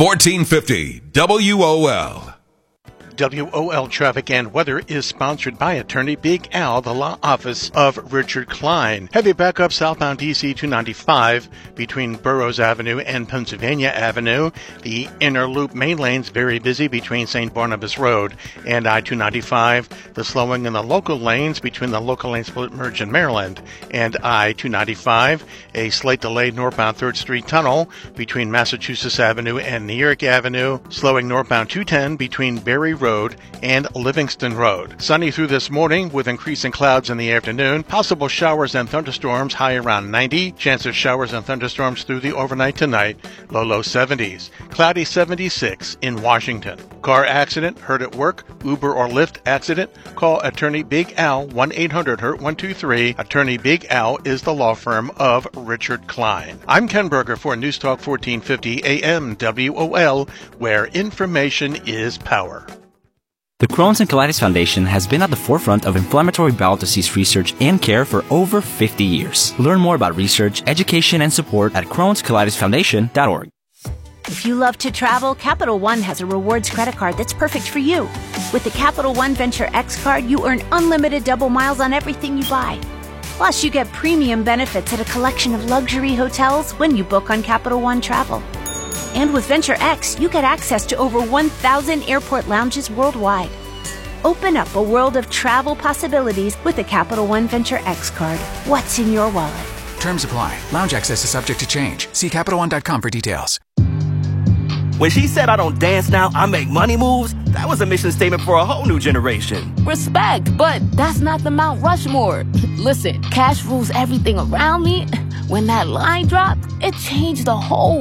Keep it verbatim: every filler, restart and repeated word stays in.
fourteen fifty W O L. W O L Traffic and Weather is sponsored by Attorney Big Al, the law office of Richard Klein. Heavy backup southbound D C two ninety-five between Burroughs Avenue and Pennsylvania Avenue. The inner loop main lane's very busy between Saint Barnabas Road and I two ninety-five. The slowing in the local lanes between the local lane split merge in Maryland and I two ninety-five. A slight delayed northbound third Street tunnel between Massachusetts Avenue and New York Avenue. Slowing northbound two ten between Berry Road and Livingston Road. Sunny through this morning with increasing clouds in the afternoon. Possible showers and thunderstorms, high around ninety. Chance of showers and thunderstorms through the overnight tonight, low low seventies. Cloudy seventy-six in Washington. Car accident, hurt at work, Uber or Lyft accident. Call Attorney Big Al, one eight hundred hurt one two three. Attorney Big Al is the law firm of Richard Klein. I'm Ken Berger for News Talk fourteen fifty A M W O L, where information is power. The Crohn's and Colitis Foundation has been at the forefront of inflammatory bowel disease research and care for over fifty years. Learn more about research, education, and support at crohns colitis foundation dot org. If you love to travel, Capital One has a rewards credit card that's perfect for you. With the Capital One Venture X card, you earn unlimited double miles on everything you buy. Plus, you get premium benefits at a collection of luxury hotels when you book on Capital One Travel. And with Venture X, you get access to over one thousand airport lounges worldwide. Open up a world of travel possibilities with the Capital One Venture X card. What's in your wallet? Terms apply. Lounge access is subject to change. See Capital One dot com for details. When she said I don't dance now, I make money moves, that was a mission statement for a whole new generation. Respect, but that's not the Mount Rushmore. Listen, cash rules everything around me. When that line dropped, it changed the whole